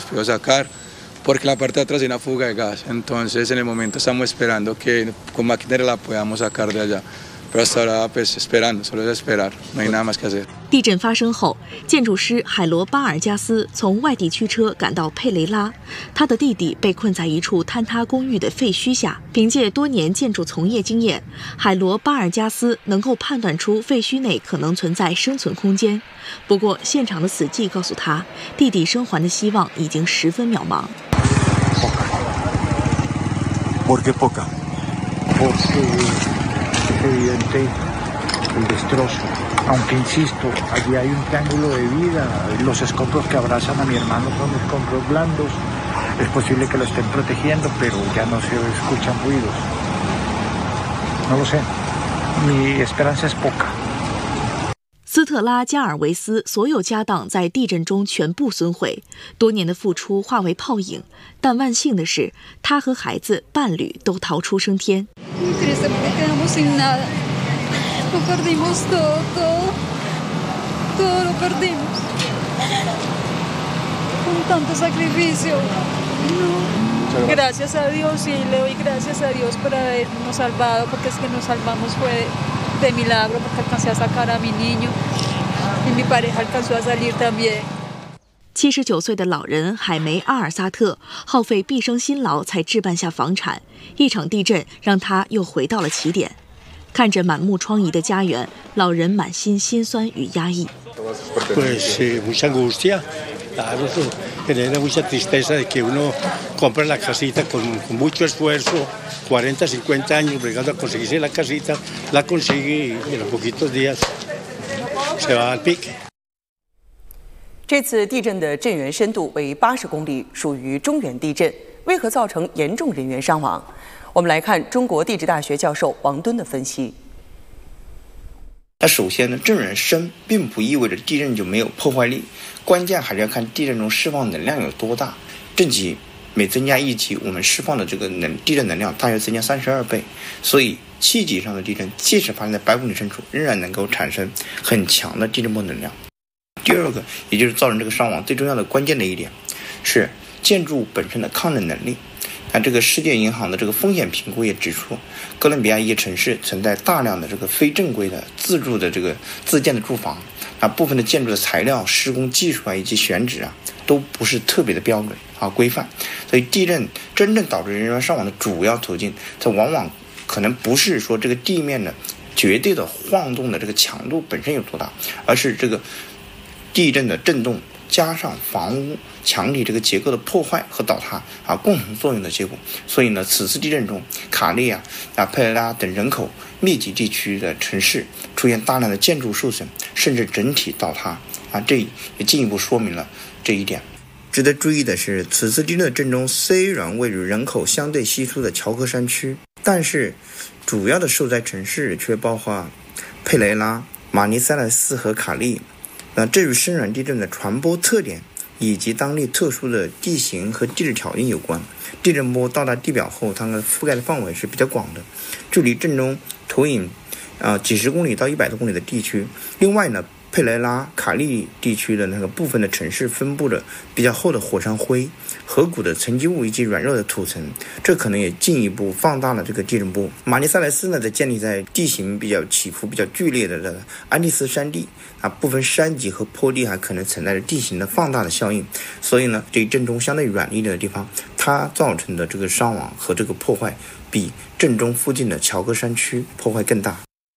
podido sacar porque la parte de atrás hay una fuga de gas. Entonces, en el momento estamos esperando que con maquinaria la podamos sacar de allá. Pero hasta ahora pues esperando, solo es esperar, no hay nada más que hacer。 地震发生后，建筑师海罗巴尔加斯从外地驱车赶到佩雷拉，他的弟弟被困在一处坍塌公寓的废墟下。凭借多年建筑从业经验，海罗巴尔加斯能够判断出废墟内可能存在生存空间。不过，现场的死寂告诉他，弟弟生还的希望已经十分渺茫。 ¿Por qué poca? Porque es evidente el destrozo. Aunque insisto, allí hay un triángulo de vida. Los escombros que abrazan a mi hermano son escombros blandos. Es posible que lo estén protegiendo, pero ya no se escuchan ruidos. No lo sé. Mi esperanza es poca。 斯特拉加尔维斯所有家当在地震中全部损毁，多年的付出化为泡影。但万幸的是，他和孩子、伴侣都逃出升天。 Gracias a Dios y le doy gracias a Dios por habernos salvado, porque es que nos salvamos fue de milagro, porque alcancé a sacar a mi niño y mi pareja alcanzó a salir también。 79岁的老人海梅阿尔萨特耗费毕生辛劳才置办下房产，一场地震让他又回到了起点。看着满目疮痍的家园，老人满心心酸与压抑。 Claro, genera mucha tristeza de que uno compra la casita con mucho esfuerzo, 40, 50 años bregando a conseguirse la casita, la consigue y en poquitos días se va al pique。 这次地震的震源深度为80公里，属于中原地震。为何造成严重人员伤亡？我们来看中国地质大学教授王敦的分析。 那首先呢，震源深并不意味着地震就没有破坏力，关键还是要看地震中释放能量有多大。震级每增加1级，我们释放的这个地震能量大约增加32倍，所以7级以上的地震，即使发生在100公里深处，仍然能够产生很强的地震波能量。第二个，也就是造成这个伤亡最重要的关键的一点，是建筑本身的抗震能力。那这个世界银行的这个风险评估也指出，哥伦比亚一些城市存在大量的这个非正规的自住的这个自建的住房，那部分的建筑的材料、施工技术以及选址都不是特别的标准规范，所以地震真正导致人员伤亡的主要途径，它往往可能不是说这个地面的绝对的晃动的这个强度本身有多大，而是这个地震的震动加上房屋墙体这个结构的破坏和倒塌共同作用的结果。所以呢，此次地震中，卡利佩雷拉等人口密集地区的城市出现大量的建筑受损，甚至整体倒塌这也进一步说明了这一点。值得注意的是，此次地震的震中虽然位于人口相对稀疏的乔科山区，但是主要的受灾城市却包括佩雷拉、马尼塞莱斯和卡利。这与深软地震的传播特点以及当地特殊的地形和地质条件有关。地震波到达地表后，它的覆盖的范围是比较广的，距离震中投影几十公里到100多公里的地区。另外呢，佩雷拉、卡利地区的那个部分的城市分布着比较厚的火山灰、河谷的沉积物以及软弱的土层，这可能也进一步放大了这个地震波。马尼塞莱斯呢，则建立在地形比较起伏比较剧烈的安第斯山地部分山脊和坡地还可能存在着地形的放大的效应，所以呢，这震中相对远一点的地方，它造成的这个伤亡和这个破坏比震中附近的乔科山区破坏更大。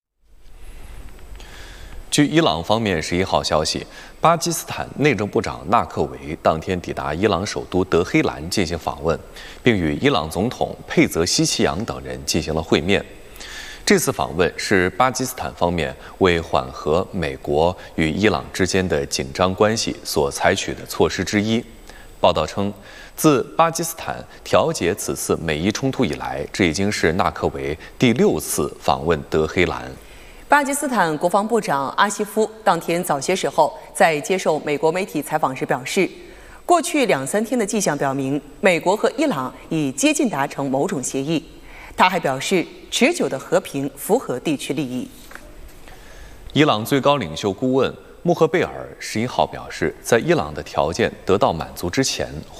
据伊朗方面11号消息，巴基斯坦内政部长纳克维当天抵达伊朗首都德黑兰进行访问，并与伊朗总统佩泽希奇扬等人进行了会面。这次访问是巴基斯坦方面为缓和美国与伊朗之间的紧张关系所采取的措施之一。报道称，自巴基斯坦调解此次美伊冲突以来，这已经是纳克维第6次访问德黑兰。 巴基斯坦国防部长阿西夫当天早些时候在接受美国媒体采访时表示，过去2-3天的迹象表明，美国和伊朗已接近达成某种协议。他还表示，持久的和平符合地区利益。 伊朗最高领袖顾问穆赫贝尔11号表示，在伊朗的条件得到满足之前，